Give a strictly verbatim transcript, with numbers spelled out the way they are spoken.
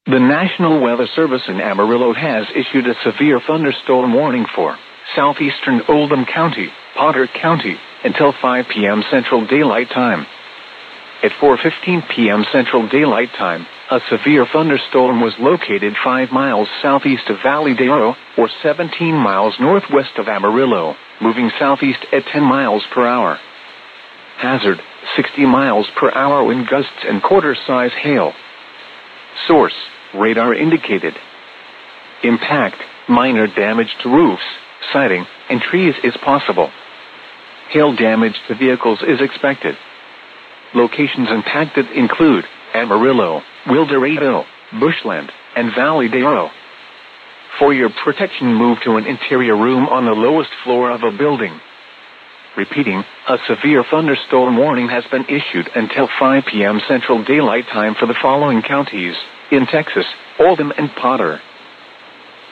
The National Weather Service in Amarillo has issued a severe thunderstorm warning for southeastern Oldham County, Potter County, until five p.m. Central Daylight Time. At four fifteen p.m. Central Daylight Time, a severe thunderstorm was located five miles southeast of Valley de Oro, or seventeen miles northwest of Amarillo, moving southeast at ten miles per hour. Hazard, sixty miles per hour wind gusts and quarter-size hail. Source, radar indicated. Impact, minor damage to roofs, siding, and trees is possible. Hail damage to vehicles is expected. Locations impacted include Amarillo, Wildorado, Bushland, and Valley de Oro. For your protection, move to an interior room on the lowest floor of a building. Repeating, a severe thunderstorm warning has been issued until five p.m. Central Daylight Time for the following counties in Texas: Oldham and Potter.